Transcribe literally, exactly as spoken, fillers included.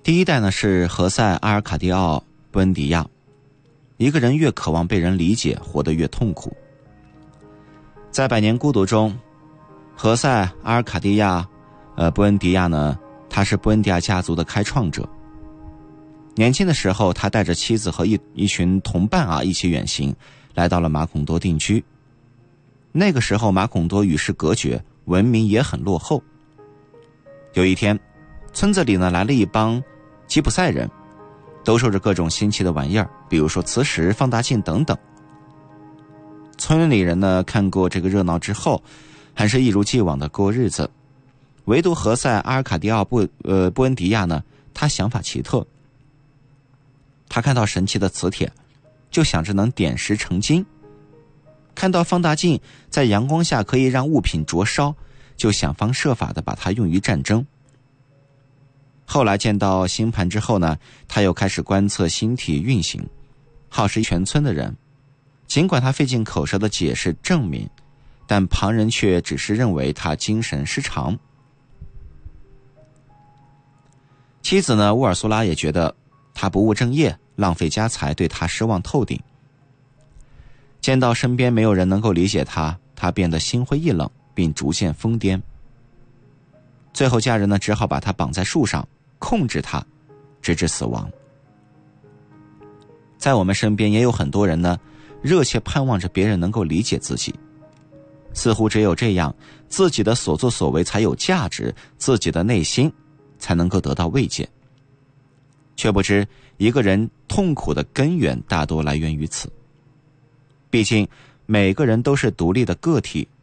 第一代呢是何塞·阿尔卡蒂奥·布恩迪亚。一个人越渴望被人理解，活得越痛苦。在《百年孤独》中，何塞·阿尔卡蒂亚呃，布恩迪亚呢，他是布恩迪亚家族的开创者。年轻的时候，他带着妻子和一一群同伴啊一起远行，来到了马孔多定居。那个时候，马孔多与世隔绝，文明也很落后。有一天，村子里呢来了一帮吉普赛人，兜售着各种新奇的玩意儿，比如说磁石、放大镜等等。村里人呢看过这个热闹之后，还是一如既往的过日子。唯独何塞·阿尔卡蒂奥布呃布恩迪亚呢，他想法奇特。他看到神奇的磁铁，就想着能点石成金；看到放大镜在阳光下可以让物品灼烧，就想方设法的把它用于战争。后来见到星盘之后呢，他又开始观测星体运行，好使全村的人。尽管他费尽口舌的解释证明，但旁人却只是认为他精神失常。妻子呢，乌尔苏拉也觉得他不务正业，浪费家财，对他失望透顶。见到身边没有人能够理解他，他变得心灰意冷，并逐渐疯癫。最后家人呢，只好把他绑在树上，控制他，直至死亡。在我们身边也有很多人呢，热切盼望着别人能够理解自己，似乎只有这样，自己的所作所为才有价值，自己的内心才能够得到慰藉。却不知一个人痛苦的根源大多来源于此。毕竟每个人都是独立的个体，